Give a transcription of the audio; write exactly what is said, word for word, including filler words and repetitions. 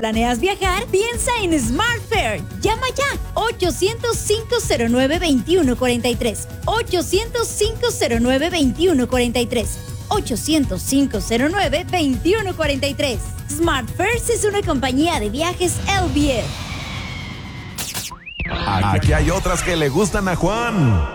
planeas viajar, piensa en SmartFair. Llama ya. ochocientos, cinco cero nueve, veintiuno cuarenta y tres. ochocientos, cinco cero nueve, veintiuno cuarenta y tres. ochocientos, cinco cero nueve, veintiuno cuarenta y tres. SmartFair es una compañía de viajes L B F. Aquí hay otras que le gustan a Juan.